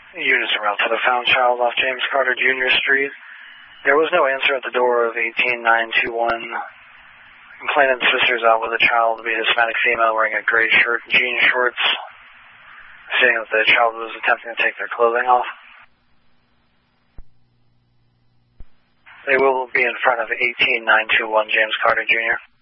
Units en route to the found child off James Carter Jr. Street. There was no answer at the door of 18921. Complainant's sister's out with a child, to be a Hispanic female wearing a gray shirt and jean shorts, saying that the child was attempting to take their clothing off. They will be in front of 18921 James Carter Jr.